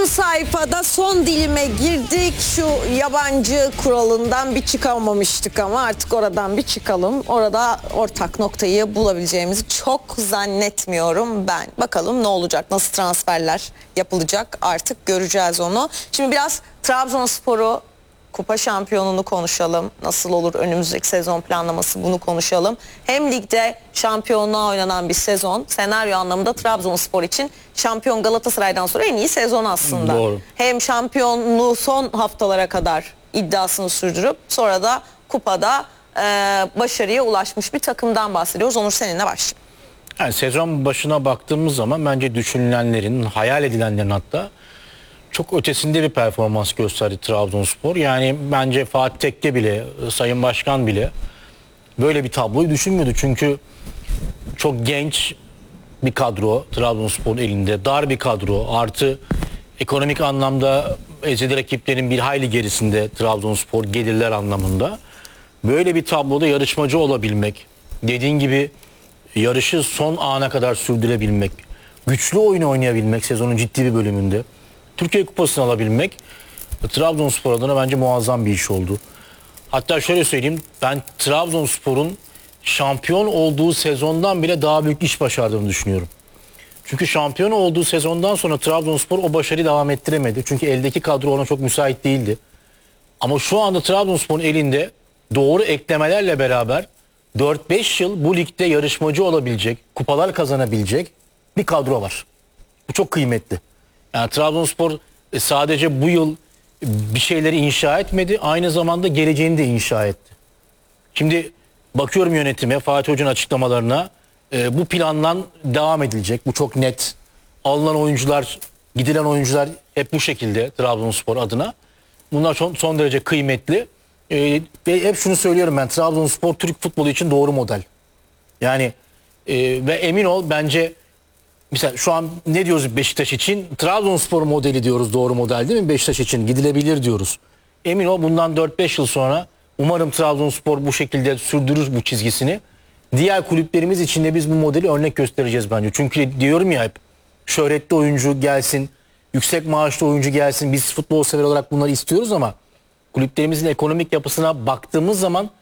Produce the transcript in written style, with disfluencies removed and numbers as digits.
sayfada son dilime girdik. Şu yabancı kuralından bir çıkamamıştık ama artık oradan bir çıkalım. Orada ortak noktayı bulabileceğimizi çok zannetmiyorum ben. Bakalım ne olacak, nasıl transferler yapılacak, artık göreceğiz onu. Şimdi biraz Trabzonspor'u, kupa şampiyonunu konuşalım. Nasıl olur önümüzdeki sezon planlaması, bunu konuşalım. Hem ligde şampiyonluğa oynanan bir sezon, senaryo anlamında Trabzonspor için şampiyon Galatasaray'dan sonra en iyi sezon aslında. Doğru. Hem şampiyonluğu son haftalara kadar iddiasını sürdürüp sonra da kupada başarıya ulaşmış bir takımdan bahsediyoruz. Onur, seninle başlayalım. Yani sezon başına baktığımız zaman bence düşünülenlerin, hayal edilenlerin hatta çok ötesinde bir performans gösterdi Trabzonspor. Yani bence Fatih Tekke bile, Sayın Başkan bile böyle bir tabloyu düşünmüyordu. Çünkü çok genç bir kadro Trabzonspor'un elinde. Dar bir kadro. Artı ekonomik anlamda ezeli rakiplerin bir hayli gerisinde Trabzonspor gelirler anlamında. Böyle bir tabloda yarışmacı olabilmek, dediğin gibi yarışı son ana kadar sürdürebilmek, güçlü oyun oynayabilmek sezonun ciddi bir bölümünde, Türkiye Kupası'nı alabilmek Trabzonspor adına bence muazzam bir iş oldu. Hatta şöyle söyleyeyim, ben Trabzonspor'un şampiyon olduğu sezondan bile daha büyük iş başardığını düşünüyorum. Çünkü şampiyon olduğu sezondan sonra Trabzonspor o başarıyı devam ettiremedi. Çünkü eldeki kadro ona çok müsait değildi. Ama şu anda Trabzonspor'un elinde doğru eklemelerle beraber 4-5 yıl bu ligde yarışmacı olabilecek, kupalar kazanabilecek bir kadro var. Bu çok kıymetli. Yani Trabzonspor sadece bu yıl bir şeyleri inşa etmedi, aynı zamanda geleceğini de inşa etti. Şimdi bakıyorum yönetime, Fatih Hoca'nın açıklamalarına, bu plandan devam edilecek. Bu çok net. Alınan oyuncular, gidilen oyuncular hep bu şekilde Trabzonspor adına. Bunlar son derece kıymetli. Ve hep şunu söylüyorum ben, Trabzonspor Türk futbolu için doğru model. Yani ve emin ol, bence mesela şu an ne diyoruz Beşiktaş için? Trabzonspor modeli diyoruz, doğru model değil mi? Beşiktaş için gidilebilir diyoruz. Emin ol, bundan 4-5 yıl sonra umarım Trabzonspor bu şekilde sürdürür bu çizgisini. Diğer kulüplerimiz için de biz bu modeli örnek göstereceğiz bence. Çünkü diyorum ya hep, şöhretli oyuncu gelsin, yüksek maaşlı oyuncu gelsin. Biz futbol sever olarak bunları istiyoruz ama kulüplerimizin ekonomik yapısına baktığımız zaman